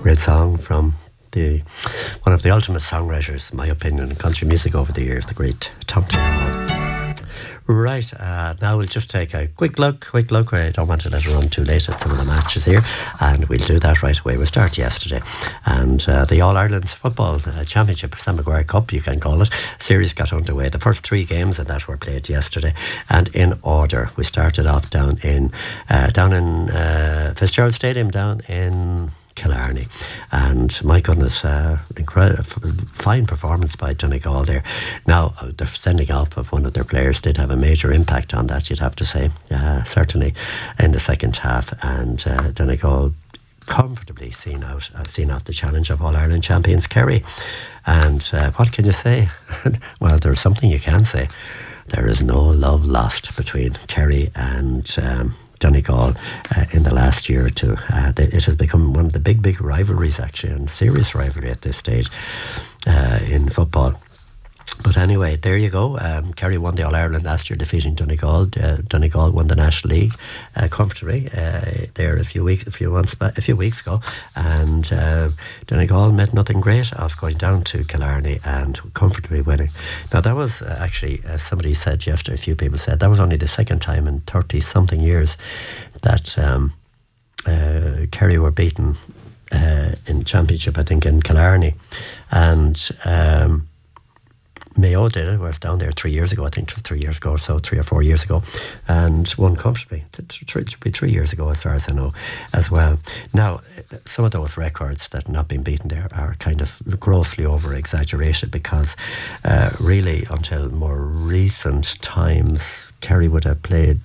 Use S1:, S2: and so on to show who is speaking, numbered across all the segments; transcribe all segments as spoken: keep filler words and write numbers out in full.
S1: Great song from the one of the ultimate songwriters, in my opinion, in country music over the years, the great Tom Hall. Right, uh, now we'll just take a quick look, quick look. I don't want to let it run too late at some of the matches here, and we'll do that right away. We'll start yesterday, and uh, the All-Ireland Football uh, Championship, Sam Maguire Cup, you can call it, series got underway. The first three games of that were played yesterday, and in order. We started off down in uh, down in uh, Fitzgerald Stadium, down in Killarney, and my goodness, uh, incredible, fine performance by Donegal there. Now, uh, the sending off of one of their players did have a major impact on that, you'd have to say, uh, certainly in the second half, and uh, Donegal comfortably seen out, uh, seen out the challenge of All Ireland champions Kerry. And uh, what can you say? Well, there's something you can say. There is no love lost between Kerry and Um, Donegal uh, in the last year or two. Uh, it has become one of the big, big rivalries, actually, and serious rivalry at this stage uh, in football. But anyway, there you go. Um, Kerry won the All-Ireland last year, defeating Donegal. Uh, Donegal won the National League uh, comfortably uh, there a few weeks, a few months, back, a few weeks ago, and uh, Donegal met nothing great of going down to Killarney and comfortably winning. Now that was uh, actually, as somebody said yesterday, a few people said that was only the second time in thirty something years that um, uh, Kerry were beaten uh, in the championship. I think in Killarney, and. Um, Mayo did it. I was down there three years ago. I think it was three years ago or so, three or four years ago, and won comfortably. It should be three years ago, as far as I know, as well. Now, some of those records that have not been beaten there are kind of grossly over-exaggerated, because uh, really, until more recent times, Kerry would have played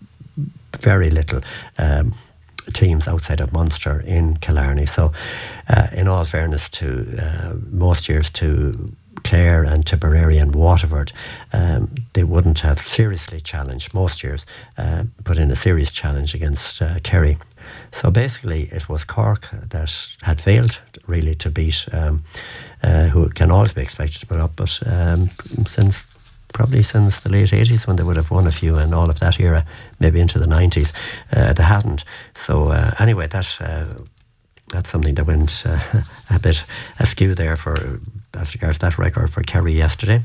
S1: very little Um, teams outside of Munster in Killarney. So, uh, in all fairness to uh, most years to Clare and Tipperary and Waterford, um, they wouldn't have seriously challenged most years, uh, put in a serious challenge against uh, Kerry. So basically it was Cork that had failed really to beat, um, uh, who can always be expected to put up, but um, since probably since the late eighties, when they would have won a few, and all of that era, maybe into the nineties, uh, they hadn't. So uh, anyway, that uh, that's something that went uh, a bit askew there for as regards that record for Kerry yesterday.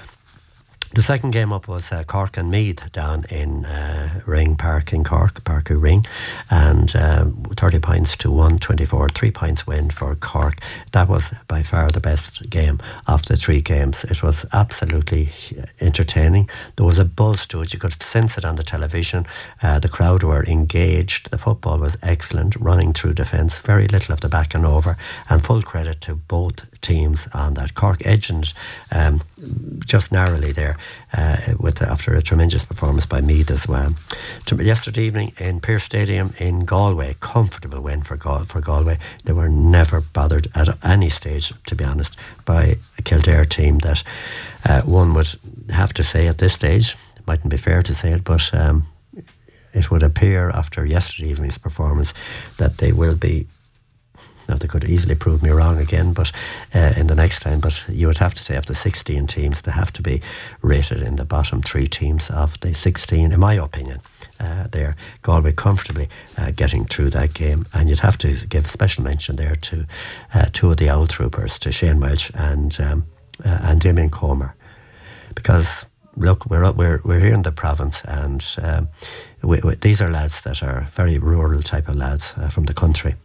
S1: The second game up was uh, Cork and Meath down in uh, Ring Park in Cork, Parku Ring, and um, thirty points to one twenty-four, three points win for Cork. That was by far the best game of the three games. It was absolutely entertaining. There was a buzz to it. You could sense it on the television. Uh, the crowd were engaged. The football was excellent, running through defence, very little of the back and over, and full credit to both teams on that. Cork edging um, just narrowly there, uh, with after a tremendous performance by Meath as well. Yesterday evening in Pearse Stadium in Galway, comfortable win for Gal- for Galway. They were never bothered at any stage, to be honest, by a Kildare team that uh, one would have to say at this stage, it mightn't be fair to say it, but um, it would appear after yesterday evening's performance that they will be. Now, they could easily prove me wrong again, but uh, in the next time, but you would have to say after sixteen teams, they have to be rated in the bottom three teams of the sixteen, in my opinion. Uh, there, Galway comfortably uh, getting through that game, and you'd have to give special mention there to uh, two of the old troopers, to Shane Welch and um, uh, and Damien Comer, because look, we're we're we're here in the province, and um, we, we, these are lads that are very rural type of lads uh, from the country.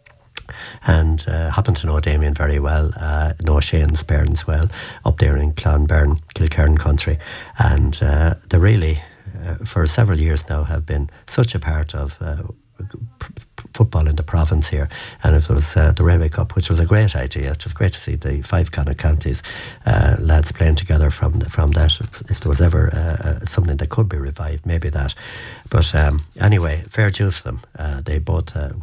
S1: And uh, happen to know Damien very well, uh, know Shane's parents well, up there in Clonberne, Kilcairn country, and uh, they really, uh, for several years now, have been such a part of uh, p- football in the province here. And it was uh, the Railway Cup, which was a great idea. It was great to see the five Connacht counties uh, lads playing together from the, from that. If there was ever uh, something that could be revived, maybe that. But um, anyway, fair dues to them. Uh, they both uh,